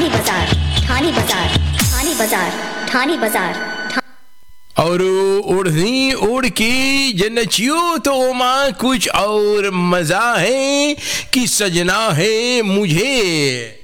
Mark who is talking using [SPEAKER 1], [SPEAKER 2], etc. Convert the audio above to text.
[SPEAKER 1] ठानी बाजार, ठानी बाजार, ठानी बाजार, ठानी बाजार।
[SPEAKER 2] और ओढ़नी ओढ़ के जनचियो तो माँ कुछ और मजा है कि सजना है मुझे।